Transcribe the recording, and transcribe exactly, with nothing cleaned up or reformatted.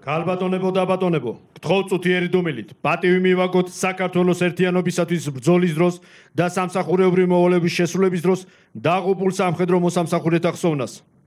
ქალბატონებო და ბატონებო, გთხოვთ წუთიერი დუმილით, პატივი მივაგოთ საქართველოს ერთიანობისათვის ბრძოლის დროს და სამსახურეობრივი მოვალეობის შესრულების დროს დაღუპულ სამხედრო მოსამსახურეთა ხსოვნას.